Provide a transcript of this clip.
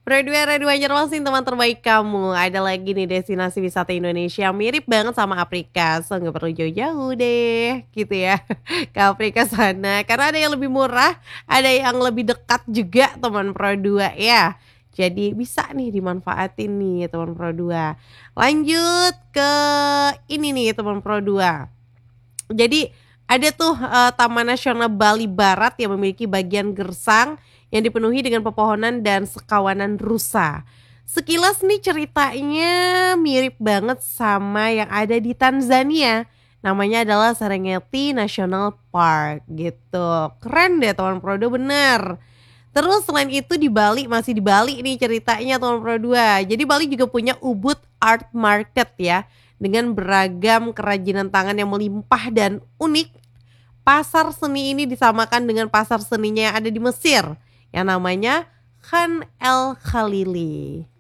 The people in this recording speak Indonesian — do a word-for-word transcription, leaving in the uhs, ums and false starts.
Pro dua Radio Banjarmasin teman terbaik kamu. Ada lagi nih destinasi wisata Indonesia yang mirip banget sama Afrika. So nggak perlu jauh-jauh deh gitu ya ke Afrika sana. Karena ada yang lebih murah, ada yang lebih dekat juga teman Pro dua ya. Jadi bisa nih dimanfaatin nih teman Pro dua. Lanjut ke ini nih teman Pro dua. Jadi ada tuh, eee, Taman Nasional Bali Barat yang memiliki bagian gersang yang dipenuhi dengan pepohonan dan sekawanan rusa. Sekilas nih ceritanya mirip banget sama yang ada di Tanzania. Namanya adalah Serengeti National Park gitu. Keren deh teman Pro dua bener. Terus selain itu di Bali, masih di Bali nih ceritanya teman Pro dua. Jadi Bali juga punya Ubud Art Market ya, dengan beragam kerajinan tangan yang melimpah dan unik. Pasar seni ini disamakan dengan pasar seninya yang ada di Mesir, yang namanya Khan El Khalili.